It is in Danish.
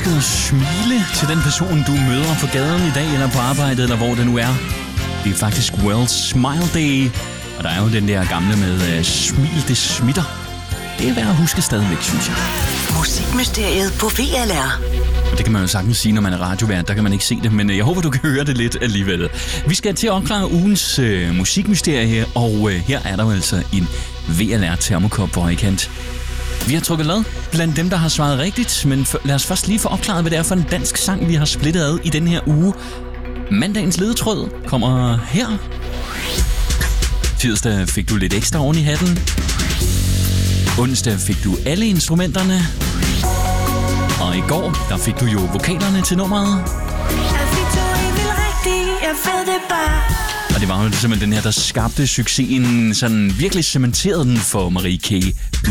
husket at smile til den person, du møder på gaden i dag, eller på arbejdet, eller hvor det nu er. Det er faktisk World Smile Day, og der er jo den der gamle med smil, det smitter. Det er værd at huske stadigvæk, synes jeg. Musikmysteriet på VLR. Det kan man jo sagtens sige, når man er radiovært. Der kan man ikke se det, men jeg håber, du kan høre det lidt alligevel. Vi skal til at opklare ugens musikmysterie her, og her er der jo altså en VLR termokop på højkant. Vi har trukket lod blandt dem, der har svaret rigtigt, men lad os først lige få opklaret, hvad det er for en dansk sang, vi har splittet ad i den her uge. Mandagens ledetråd kommer her. Tirsdag fik du lidt ekstra oven i hatten. Onsdag fik du alle instrumenterne. Og i går, der fik du jo vokalerne til nummeret. Og det var jo simpelthen den her, der skabte succesen, sådan virkelig cementerede den for Marie K.